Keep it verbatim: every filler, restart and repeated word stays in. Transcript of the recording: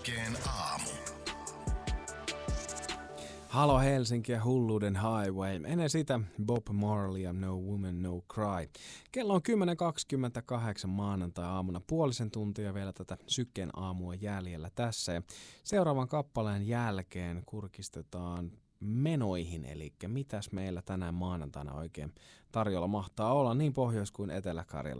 Sykkeen aamu. Halo Helsinki ja hulluuden highway. Ennen sitä Bob Marley ja No Woman No Cry. Kello on kymmenen kaksikymmentäkahdeksan maanantai-aamuna. Puolisen tuntia vielä tätä Sykkeen aamua jäljellä tässä. Ja seuraavan kappaleen jälkeen kurkistetaan menoihin, eli mitäs meillä tänään maanantaina oikein tarjolla mahtaa olla niin Pohjois- kuin Etelä-Karjalassa.